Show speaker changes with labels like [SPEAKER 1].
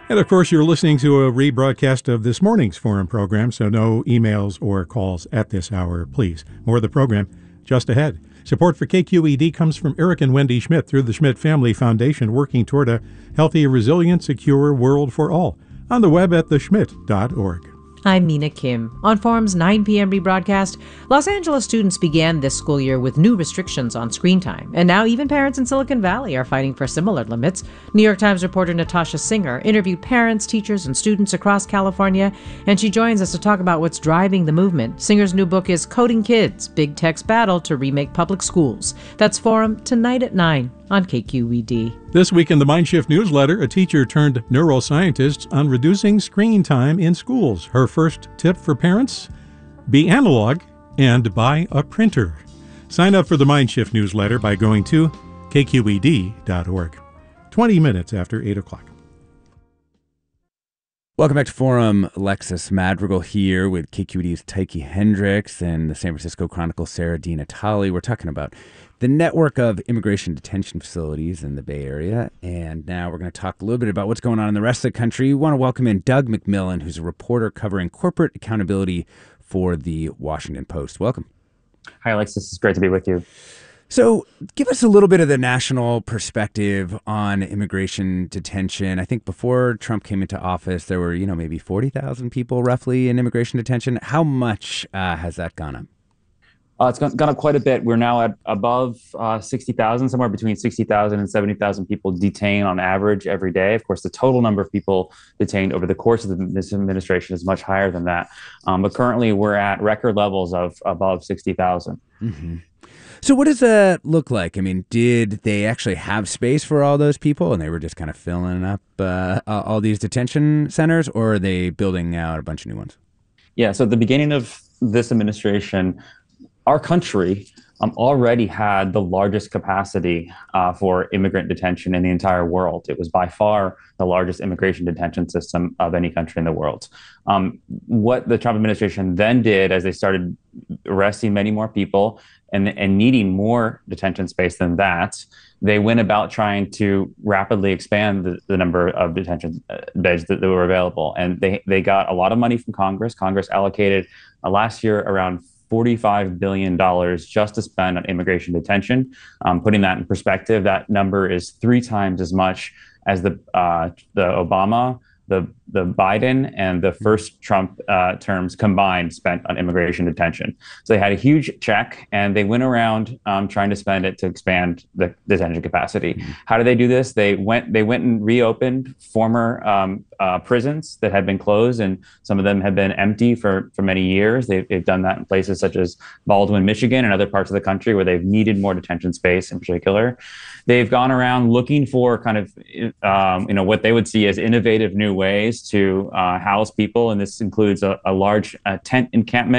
[SPEAKER 1] And of course, you're listening to a rebroadcast of this morning's Forum program, so no emails or calls at this hour, please. More of the program just ahead. Support for KQED comes from Eric and Wendy Schmidt through the Schmidt Family Foundation, working toward a healthy, resilient, secure world for all. On the web at theschmidt.org.
[SPEAKER 2] I'm Mina Kim. On Forum's 9 p.m. rebroadcast, Los Angeles students began this school year with new restrictions on screen time, and now even parents in Silicon Valley are fighting for similar limits. New York Times reporter Natasha Singer interviewed parents, teachers, and students across California, and she joins us to talk about what's driving the movement. Singer's new book is Coding Kids, Big Tech's Battle to Remake Public Schools. That's Forum tonight at 9 on KQED.
[SPEAKER 1] This week in the Mindshift newsletter, a teacher turned neuroscientist on reducing screen time in schools. Her first tip for parents? Be analog and buy a printer. Sign up for the Mindshift newsletter by going to kqed.org. 20 minutes after 8 o'clock.
[SPEAKER 3] Welcome back to Forum. Alexis Madrigal here with KQED's Tyche Hendricks and the San Francisco Chronicle Sarah D. Natali. We're talking about the network of immigration detention facilities in the Bay Area. And now we're going to talk a little bit about what's going on in the rest of the country. We want to welcome in Doug McMillon, who's a reporter covering corporate accountability for the Washington Post. Welcome.
[SPEAKER 4] Hi, Alexis. It's great to be with you.
[SPEAKER 3] So give us a little bit of the national perspective on immigration detention. I think before Trump came into office, there were, maybe 40,000 people roughly in immigration detention. How much has that gone up?
[SPEAKER 4] It's gone up quite a bit. We're now at above 60,000, somewhere between 60,000 and 70,000 people detained on average every day. Of course, the total number of people detained over the course of this administration is much higher than that. But currently, we're at record levels of above 60,000.
[SPEAKER 3] Mm-hmm. So what does that look like? I mean, did they actually have space for all those people and they were just kind of filling up all these detention centers, or are they building out a bunch of new ones?
[SPEAKER 4] Yeah, so at the beginning of this administration, our country already had the largest capacity for immigrant detention in the entire world. It was by far the largest immigration detention system of any country in the world. What the Trump administration then did, as they started arresting many more people and needing more detention space than that, they went about trying to rapidly expand the number of detention beds that were available. And they got a lot of money from Congress. Congress allocated last year around $45 billion just to spend on immigration detention. Putting that in perspective, that number is 3 times as much as the Obama, the Biden, and the first Trump terms combined spent on immigration detention. So they had a huge check, and they went around trying to spend it to expand the detention capacity. Mm-hmm. How did they do this? They went and reopened former prisons that had been closed, and some of them had been empty for many years. They've done that in places such as Baldwin, Michigan, and other parts of the country where they've needed more detention space in particular. They've gone around looking for kind of, what they would see as innovative new ways to house people. And this includes a large tent encampment